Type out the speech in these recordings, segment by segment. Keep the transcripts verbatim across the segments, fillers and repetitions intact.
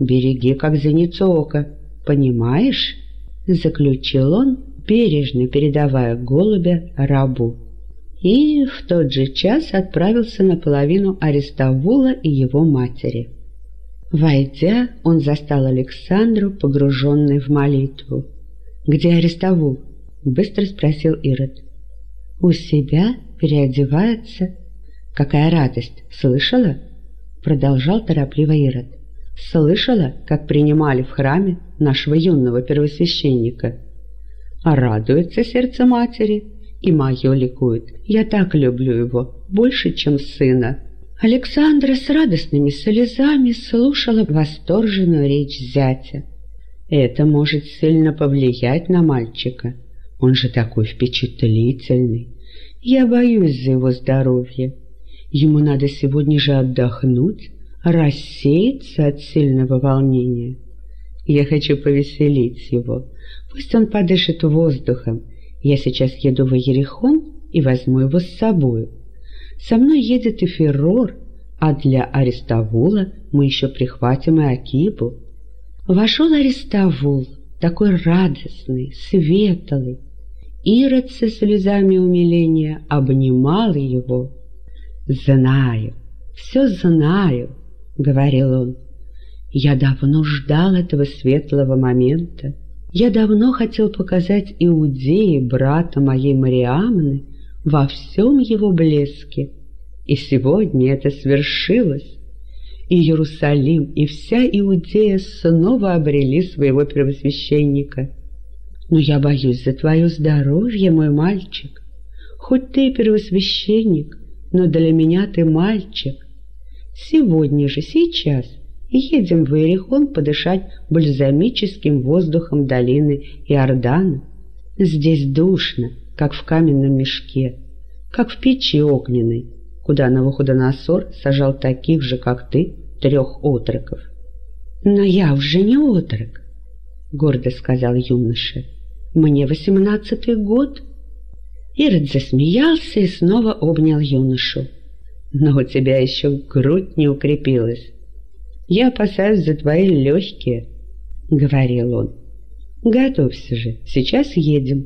береги как зеницу ока, понимаешь?» — заключил он, бережно передавая голубя рабу. И в тот же час отправился наполовину Аристовула и его матери. Войдя, он застал Александру, погруженной в молитву. «Где Аристовул?» — быстро спросил Ирод. «У себя переодевается». «Какая радость! Слышала?» — продолжал торопливо Ирод. «Слышала, как принимали в храме нашего юного первосвященника? А радуется сердце матери, и мое ликует. Я так люблю его, больше, чем сына». Александра с радостными слезами слушала восторженную речь зятя. «Это может сильно повлиять на мальчика. Он же такой впечатлительный. Я боюсь за его здоровье. Ему надо сегодня же отдохнуть, рассеяться от сильного волнения. Я хочу повеселить его. Пусть он подышит воздухом. Я сейчас еду в Иерихон и возьму его с собой. Со мной едет и Феррор, а для Аристовула мы еще прихватим и Акибу». Вошел Аристовул, такой радостный, светлый. Ирод со слезами умиления обнимал его. «Знаю, все знаю», — говорил он. «Я давно ждал этого светлого момента. Я давно хотел показать Иудее, брата моей Мариамны, во всем его блеске. И сегодня это свершилось. И Иерусалим, и вся Иудея снова обрели своего первосвященника. Но я боюсь за твое здоровье, мой мальчик. Хоть ты и первосвященник, но для меня ты мальчик. Сегодня же, сейчас, едем в Иерихон подышать бальзамическим воздухом долины Иордана. Здесь душно, как в каменном мешке, как в печи огненной, куда Навуходоносор сажал таких же, как ты, трех отроков». «Но я уже не отрок», — гордо сказал юноша. «Мне восемнадцатый год». Ирод засмеялся и снова обнял юношу. «Но у тебя еще грудь не укрепилась. Я опасаюсь за твои легкие», — говорил он. «Готовься же, сейчас едем».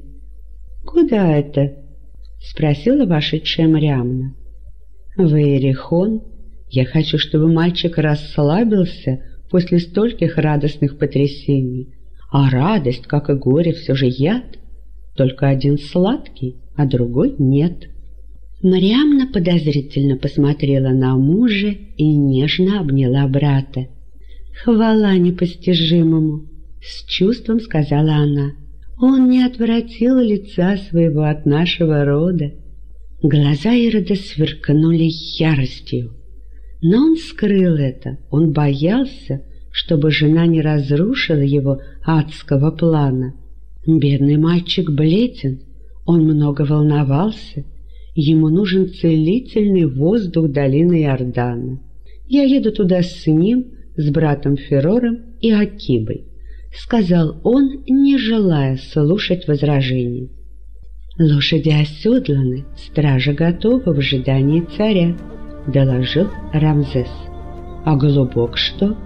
«Куда это?» — спросила вошедшая Мариамна. «В Иерихон. Я хочу, чтобы мальчик расслабился после стольких радостных потрясений. А радость, как и горе, все же яд. Только один сладкий, а другой нет». Мариамна подозрительно посмотрела на мужа и нежно обняла брата. «Хвала непостижимому!» — с чувством сказала она. «Он не отвратил лица своего от нашего рода». Глаза Ирода сверкнули яростью. Но он скрыл это, он боялся, чтобы жена не разрушила его адского плана. Бедный мальчик бледен, он много волновался, ему нужен целительный воздух долины Иордана. «Я еду туда с ним, с братом Феррором и Акибой», — сказал он, не желая слушать возражений. «Лошади оседланы, стража готова в ожидании царя», — доложил Рамзес. «А голубок что?»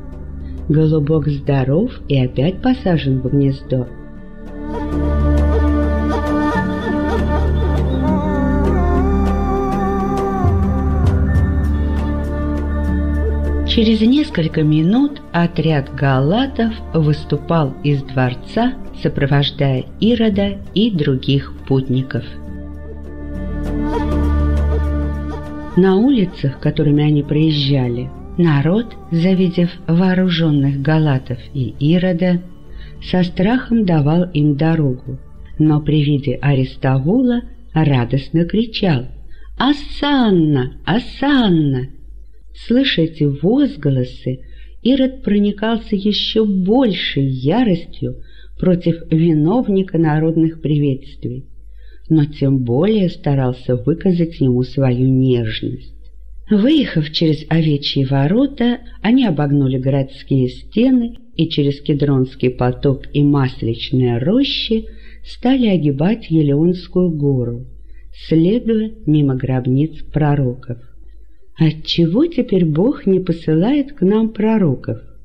«Голубок здоров и опять посажен в гнездо». Через несколько минут отряд галатов выступал из дворца, сопровождая Ирода и других путников. На улицах, которыми они проезжали, народ, завидев вооруженных галатов и Ирода, со страхом давал им дорогу, но при виде Аристовула радостно кричал: «Осанна! Осанна!» Слыша эти возгласы, Ирод проникался еще большей яростью против виновника народных приветствий, но тем более старался выказать ему свою нежность. Выехав через Овечьи ворота, они обогнули городские стены и через Кедронский поток и Масличные рощи стали огибать Елеонскую гору, следуя мимо гробниц пророков. «Отчего теперь Бог не посылает к нам пророков?»